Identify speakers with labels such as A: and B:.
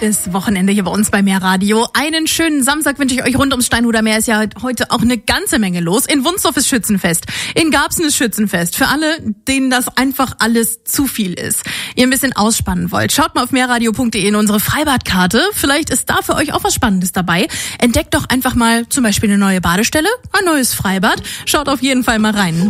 A: ist Wochenende hier bei uns bei Meerradio. Einen schönen Samstag wünsche ich euch. Rund ums Steinhuder Meer ist ja heute auch eine ganze Menge los. In Wunsdorf ist Schützenfest, in Garbsen ist Schützenfest. Für alle, denen das einfach alles zu viel ist, ihr ein bisschen ausspannen wollt, schaut mal auf meerradio.de in unsere Freibadkarte. Vielleicht ist da für euch auch was Spannendes dabei. Entdeckt doch einfach mal zum Beispiel eine neue Badestelle, ein neues Freibad. Schaut auf jeden Fall mal rein.